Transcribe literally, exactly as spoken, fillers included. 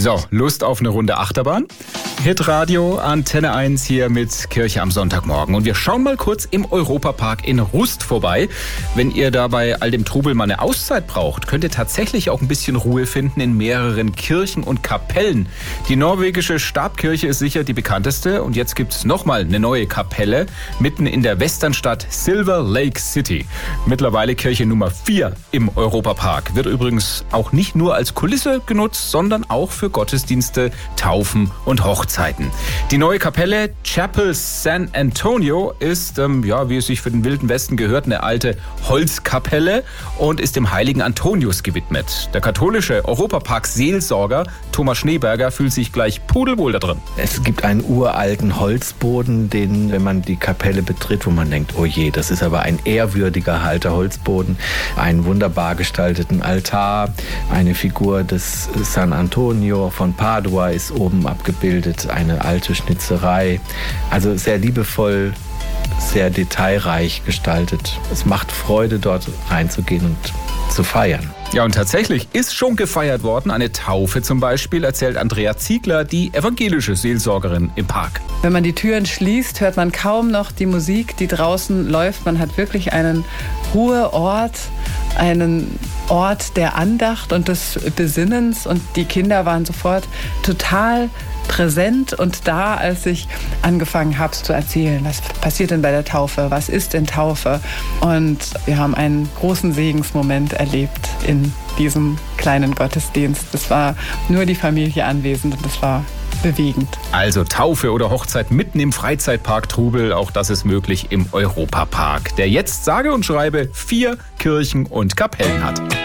So, Lust auf eine Runde Achterbahn? Hitradio Antenne eins hier mit Kirche am Sonntagmorgen. Und wir schauen mal kurz im Europapark in Rust vorbei. Wenn ihr da bei all dem Trubel mal eine Auszeit braucht, könnt ihr tatsächlich auch ein bisschen Ruhe finden in mehreren Kirchen und Kapellen. Die norwegische Stabkirche ist sicher die bekannteste. Und jetzt gibt es nochmal eine neue Kapelle mitten in der Westernstadt Silver Lake City. Mittlerweile Kirche Nummer vier im Europapark. Wird übrigens auch nicht nur als Kulisse genutzt, sondern auch für Gottesdienste, Taufen und Hochzeiten. Die neue Kapelle Chapel San Antonio ist, ähm, ja, wie es sich für den Wilden Westen gehört, eine alte Holzkapelle und ist dem heiligen Antonius gewidmet. Der katholische Europapark-Seelsorger Thomas Schneeberger fühlt sich gleich pudelwohl da drin. Es gibt einen uralten Holzboden, den, wenn man die Kapelle betritt, wo man denkt, oh je, das ist aber ein ehrwürdiger alter Holzboden, einen wunderbar gestalteten Altar, eine Figur des San Antonio von Padua ist oben abgebildet, eine alte Schnitzerei, also sehr liebevoll, sehr detailreich gestaltet. Es macht Freude, dort reinzugehen und zu feiern. Ja, und tatsächlich ist schon gefeiert worden. Eine Taufe zum Beispiel, erzählt Andrea Ziegler, die evangelische Seelsorgerin im Park. Wenn man die Türen schließt, hört man kaum noch die Musik, die draußen läuft. Man hat wirklich einen Ruheort, einen Ort der Andacht und des Besinnens. Und die Kinder waren sofort total präsent und da, als ich angefangen habe zu erzählen, was passiert denn bei der Taufe, was ist denn Taufe? Und wir haben einen großen Segensmoment erlebt in diesem kleinen Gottesdienst. Es war nur die Familie anwesend und es war bewegend. Also Taufe oder Hochzeit mitten im Freizeitpark Trubel, auch das ist möglich im Europapark, der jetzt sage und schreibe vier Kirchen und Kapellen hat.